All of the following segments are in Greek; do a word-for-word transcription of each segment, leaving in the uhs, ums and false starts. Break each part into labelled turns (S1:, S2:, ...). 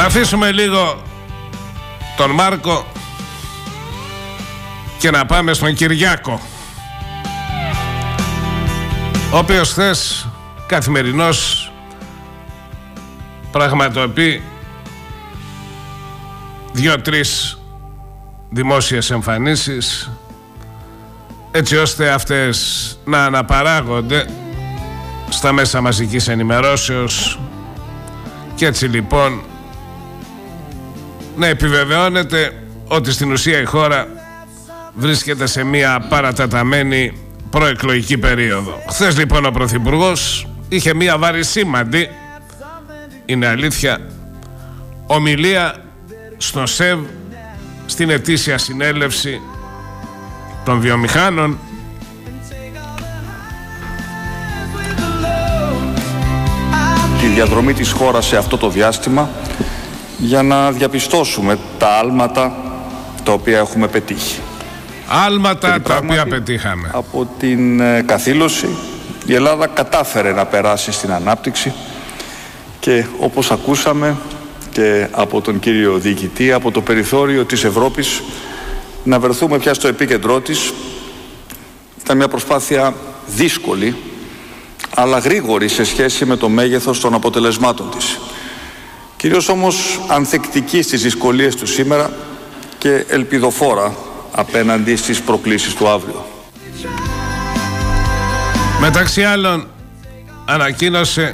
S1: αφήσουμε λίγο τον Μάρκο και να πάμε στον Κυριάκο, ο οποίος χθες καθημερινώς πραγματοποιεί δύο-τρεις δημόσιες εμφανίσεις έτσι ώστε αυτές να αναπαράγονται στα μέσα μαζικής ενημερώσεως και έτσι λοιπόν να επιβεβαιώνεται ότι στην ουσία η χώρα βρίσκεται σε μια παραταταμένη προεκλογική περίοδο. Χθες λοιπόν ο Πρωθυπουργός είχε μια βαρισίμαντη, είναι αλήθεια, ομιλία στο ΣΕΒ στην ετήσια συνέλευση των βιομηχάνων
S2: τη διαδρομή της χώρας σε αυτό το διάστημα για να διαπιστώσουμε τα άλματα τα οποία έχουμε πετύχει.
S1: Άλματα τα οποία πετύχαμε.
S2: Από την καθήλωση η Ελλάδα κατάφερε να περάσει στην ανάπτυξη και όπως ακούσαμε και από τον κύριο διοικητή, από το περιθώριο της Ευρώπης να βρεθούμε πια στο επίκεντρό της. Ήταν μια προσπάθεια δύσκολη αλλά γρήγορη σε σχέση με το μέγεθος των αποτελεσμάτων της. Κυρίως όμως ανθεκτική στις δυσκολίες του σήμερα και ελπιδοφόρα απέναντι στις προκλήσεις του αύριο.
S1: Μεταξύ άλλων ανακοίνωσε,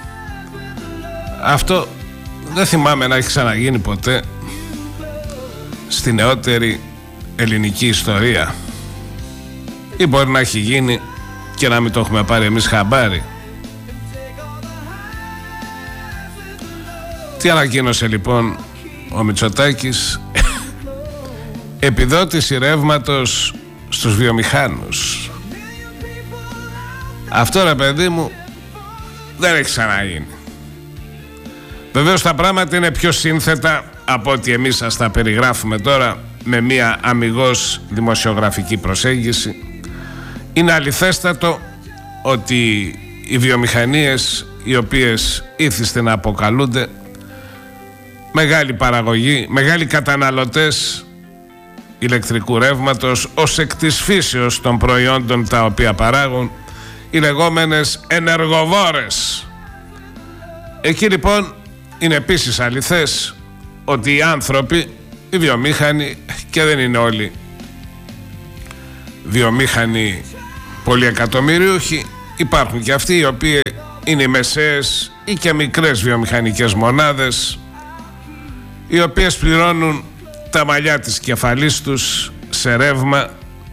S1: αυτό δεν θυμάμαι να έχει ξαναγίνει ποτέ στη νεότερη ελληνική ιστορία, ή μπορεί να έχει γίνει και να μην το έχουμε πάρει εμείς χαμπάρι. Τι ανακοίνωσε λοιπόν ο Μητσοτάκης? Επιδότηση ρεύματος στους βιομηχάνους. Αυτό ρε παιδί μου δεν έχει ξαναγίνει. Βεβαίως τα πράγματα είναι πιο σύνθετα από ότι εμείς σας τα περιγράφουμε τώρα με μια αμιγώς δημοσιογραφική προσέγγιση. Είναι αληθέστατο ότι οι βιομηχανίες οι οποίες ήθιστε να αποκαλούνται μεγάλη παραγωγή, μεγάλοι καταναλωτές ηλεκτρικού ρεύματος ως εκ της φύσεως των προϊόντων τα οποία παράγουν, οι λεγόμενες ενεργοβόρες. Εκεί λοιπόν είναι επίσης αληθές ότι οι άνθρωποι, οι βιομήχανοι, και δεν είναι όλοι βιομήχανοι πολυεκατομμυριούχοι, υπάρχουν και αυτοί οι οποίοι είναι οι μεσαίες ή και μικρές βιομηχανικές μονάδες, οι οποίες πληρώνουν τα μαλλιά της κεφαλής τους σε ρεύμα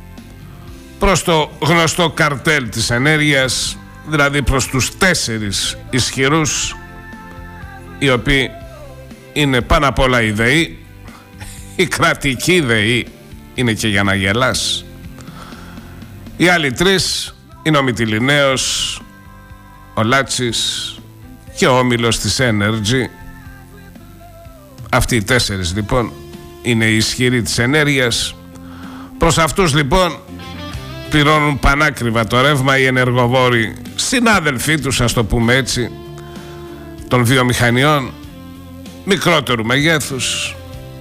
S1: προς το γνωστό καρτέλ της ενέργειας, δηλαδή προς τους τέσσερις ισχυρούς, οι οποίοι είναι πάνω απ' όλα οι ΔΕΗ. Η κρατική ΔΕΗ είναι και για να γελάς. Οι άλλοι τρεις είναι ο Μυτιληναίος, ο Λάτσης και ο όμιλος της Energy. Αυτοί οι τέσσερις λοιπόν είναι οι ισχυροί της ενέργειας. Προς αυτούς λοιπόν πληρώνουν πανάκριβα το ρεύμα οι ενεργοβόροι συνάδελφοί τους, ας το πούμε έτσι, των βιομηχανιών μικρότερου μεγέθους.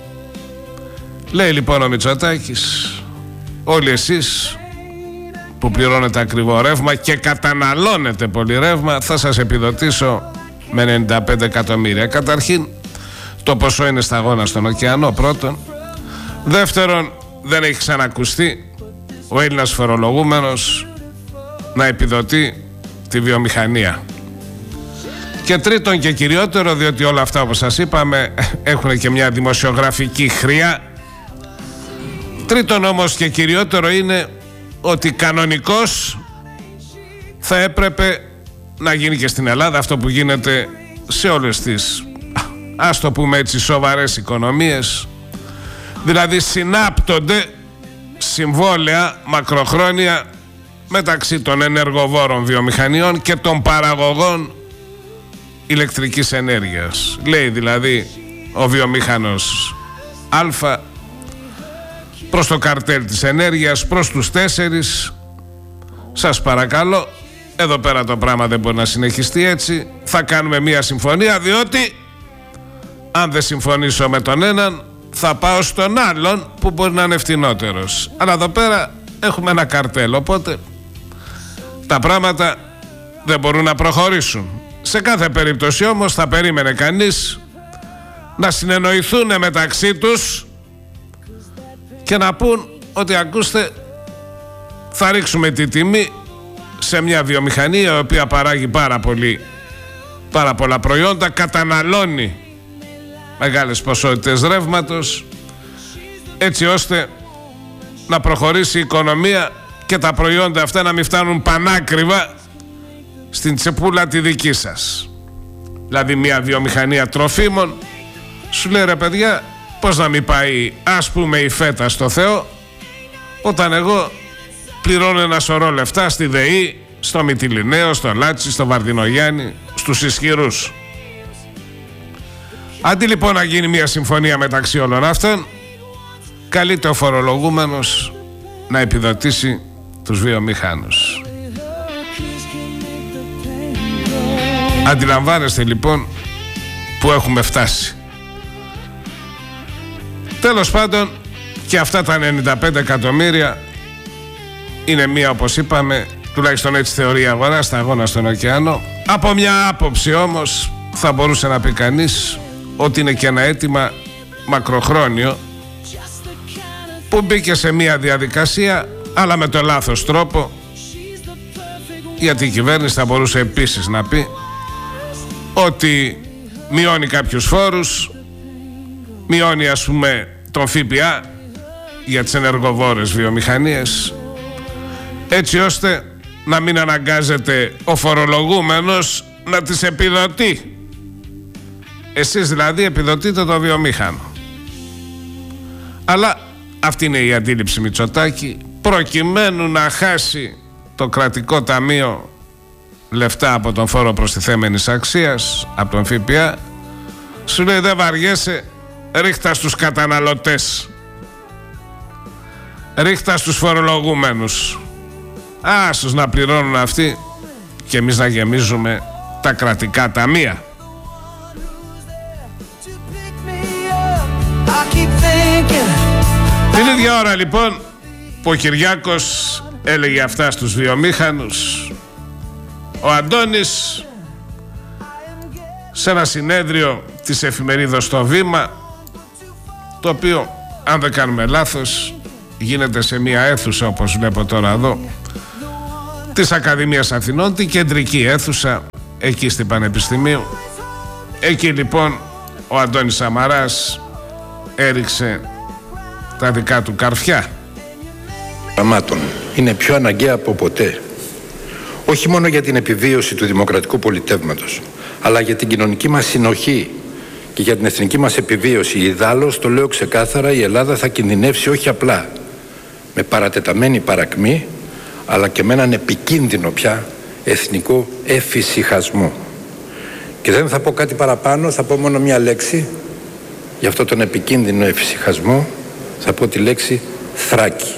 S1: Λέει λοιπόν ο Μητσοτάκης, όλοι εσείς που πληρώνετε ακριβό ρεύμα και καταναλώνετε πολύ ρεύμα, θα σας επιδοτήσω με ενενήντα πέντε εκατομμύρια. Καταρχήν το ποσό είναι σταγόνα στον ωκεανό, πρώτον. Δεύτερον, δεν έχει ξανακουστεί ο Έλληνας φορολογούμενος να επιδοτεί τη βιομηχανία. Και τρίτον και κυριότερο, διότι όλα αυτά όπως σας είπαμε έχουν και μια δημοσιογραφική χρειά, τρίτον όμως και κυριότερο είναι ότι κανονικώς θα έπρεπε να γίνει και στην Ελλάδα αυτό που γίνεται σε όλες τις, ας το πούμε έτσι, σοβαρές οικονομίες. Δηλαδή συνάπτονται συμβόλαια μακροχρόνια μεταξύ των ενεργοβόρων βιομηχανιών και των παραγωγών ηλεκτρικής ενέργειας. Λέει δηλαδή ο βιομήχανος Α προς το καρτέλ της ενέργειας, προς τους τέσσερις, σας παρακαλώ, εδώ πέρα το πράγμα δεν μπορεί να συνεχιστεί έτσι, θα κάνουμε μια συμφωνία, διότι αν δεν συμφωνήσω με τον έναν, θα πάω στον άλλον που μπορεί να είναι φτηνότερος. Αλλά εδώ πέρα έχουμε ένα καρτέλ, οπότε τα πράγματα δεν μπορούν να προχωρήσουν. Σε κάθε περίπτωση όμως θα περίμενε κανείς να συνεννοηθούν μεταξύ τους και να πούν ότι ακούστε, θα ρίξουμε τη τιμή σε μια βιομηχανία η οποία παράγει πάρα, πολύ, πάρα πολλά προϊόντα, καταναλώνει μεγάλες ποσότητες ρεύματος, έτσι ώστε να προχωρήσει η οικονομία και τα προϊόντα αυτά να μην φτάνουν πανάκριβα στην τσεπούλα τη δική σας. Δηλαδή μια βιομηχανία τροφίμων σου λέει, ρε παιδιά, πώς να μην πάει ας πούμε η φέτα στο Θεό, όταν εγώ πληρώνω ένα σωρό λεφτά στη ΔΕΗ, στο Μυτιληναίο, στο Λάτσι, στο Βαρδινογιάννη, στους ισχυρούς. Αντί λοιπόν να γίνει μια συμφωνία μεταξύ όλων αυτών, καλείται ο φορολογούμενος να επιδοτήσει τους βιομηχάνους. Αντιλαμβάνεστε λοιπόν που έχουμε φτάσει. Τέλος πάντων, και αυτά τα ενενήντα πέντε εκατομμύρια είναι μία, όπως είπαμε, τουλάχιστον έτσι θεωρεί η αγορά, στα αγώνα στον ωκεανό. Από μια άποψη όμως θα μπορούσε να πει κανείς ότι είναι και ένα αίτημα μακροχρόνιο που μπήκε σε μια διαδικασία, αλλά με το λάθος τρόπο, γιατί η κυβέρνηση θα μπορούσε επίσης να πει ότι μειώνει κάποιους φόρους, μειώνει ας πούμε τον ΦΠΑ για τις ενεργοβόρες βιομηχανίες, έτσι ώστε να μην αναγκάζεται ο φορολογούμενος να τις επιδοτεί. Εσείς δηλαδή επιδοτείτε το βιομήχανο. Αλλά αυτή είναι η αντίληψη Μητσοτάκη, προκειμένου να χάσει το κρατικό ταμείο λεφτά από τον φόρο προστιθέμενης αξίας, από τον ΦΠΑ, σου λέει δεν βαριέσαι, ρίχτα στους καταναλωτές, ρίχτα στους φορολογούμενους, άσους να πληρώνουν αυτοί και εμείς να γεμίζουμε τα κρατικά ταμεία. Την ίδια ώρα λοιπόν που ο Κυριάκος έλεγε αυτά στους βιομήχανους, ο Αντώνης σε ένα συνέδριο της εφημερίδας Το Βήμα, το οποίο αν δεν κάνουμε λάθος γίνεται σε μια αίθουσα, όπως βλέπω τώρα εδώ, της Ακαδημίας Αθηνών, την κεντρική αίθουσα εκεί στην Πανεπιστημίου. Εκεί λοιπόν ο Αντώνης Σαμαράς έριξε τα δικά του καρφιά.
S3: Πραγμάτων είναι πιο αναγκαία από ποτέ, όχι μόνο για την επιβίωση του δημοκρατικού πολιτεύματος, αλλά για την κοινωνική μας συνοχή και για την εθνική μας επιβίωση. Ιδάλλως, το λέω ξεκάθαρα, η Ελλάδα θα κινδυνεύσει όχι απλά με παρατεταμένη παρακμή, αλλά και με έναν επικίνδυνο πια εθνικό εφησυχασμό. Και δεν θα πω κάτι παραπάνω, θα πω μόνο μια λέξη για αυτό τον επικίνδυνο εφησυχασμό, θα πω τη λέξη Θράκη.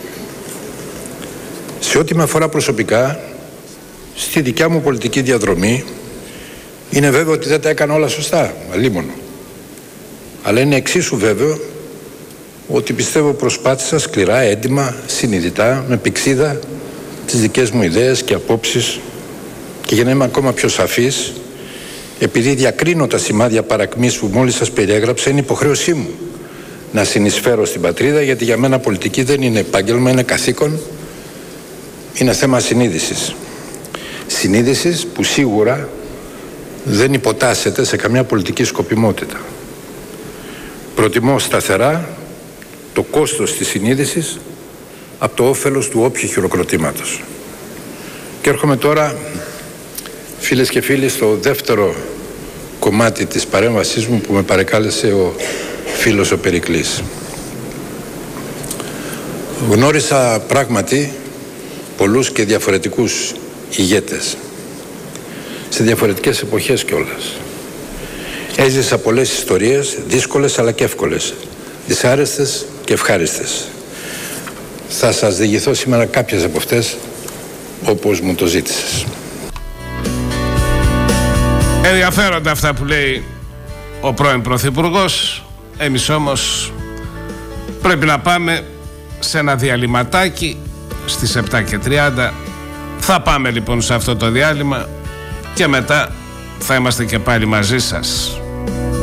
S3: Σε ό,τι με αφορά προσωπικά, στη δικιά μου πολιτική διαδρομή, είναι βέβαιο ότι δεν τα έκανα όλα σωστά, αλίμονο. Αλλά είναι εξίσου βέβαιο ότι πιστεύω προσπάθησα σκληρά, έντιμα, συνειδητά, με πηξίδα τις δικές μου ιδέες και απόψεις, και για να είμαι ακόμα πιο σαφής, επειδή διακρίνω τα σημάδια παρακμής που μόλις σας περιέγραψα, είναι υποχρέωσή μου να συνεισφέρω στην πατρίδα, γιατί για μένα πολιτική δεν είναι επάγγελμα, είναι καθήκον, είναι θέμα συνείδησης. Συνείδησης που σίγουρα δεν υποτάσσεται σε καμιά πολιτική σκοπιμότητα. Προτιμώ σταθερά το κόστος της συνείδησης από το όφελος του όποιου χειροκροτήματος. Και έρχομαι τώρα, φίλες και φίλοι, στο δεύτερο κομμάτι της παρέμβασής μου που με παρεκάλεσε ο φίλος ο Περικλής. Γνώρισα πράγματι πολλούς και διαφορετικούς ηγέτες σε διαφορετικές εποχές κιόλας. Έζησα πολλές ιστορίες, δύσκολες αλλά και εύκολες, δυσάρεστες και ευχάριστες. Θα σας διηγηθώ σήμερα κάποιες από αυτές, όπως μου το ζήτησες.
S1: Ενδιαφέροντα αυτά που λέει ο πρώην Πρωθυπουργός. Εμείς όμως πρέπει να πάμε σε ένα διαλυματάκι στις επτά και τριάντα. Θα πάμε λοιπόν σε αυτό το διάλειμμα και μετά θα είμαστε και πάλι μαζί σας.